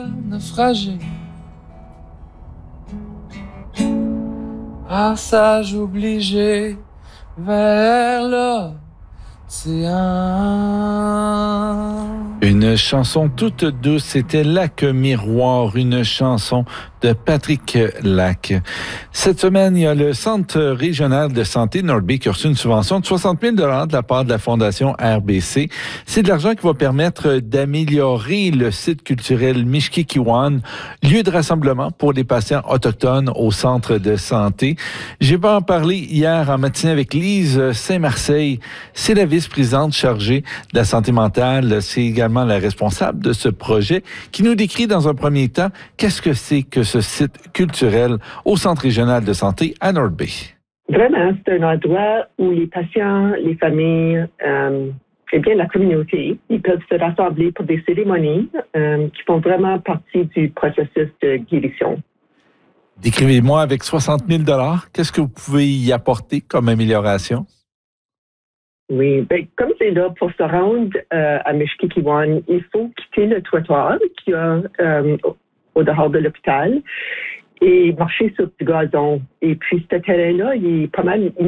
Naufragé, passage obligé vers l'océan. Une chanson toute douce, c'était Lac Miroir, une chanson de Patrick Lac. Cette semaine, il y a le Centre régional de santé North Bay qui a reçu une subvention de 60 000 $ de la part de la Fondation RBC. C'est de l'argent qui va permettre d'améliorer le site culturel Mishkikiwan, lieu de rassemblement pour les patients autochtones au centre de santé. J'ai pas en parlé hier en matinée avec Lise Saint-Marseille. C'est la vice-présidente chargée de la santé mentale. C'est également la responsable de ce projet qui nous décrit dans un premier temps qu'est-ce que c'est que ce site culturel au Centre régional de santé à North Bay. Vraiment, c'est un endroit où les patients, les familles, et bien la communauté, ils peuvent se rassembler pour des cérémonies qui font vraiment partie du processus de guérison. Décrivez-moi avec 60 000 $, qu'est-ce que vous pouvez y apporter comme amélioration? Oui, ben, comme c'est là pour se rendre à Mishkikiwan, il faut quitter le trottoir qu'il y a au dehors de l'hôpital et marcher sur du gazon. Et puis, ce terrain-là, il est pas mal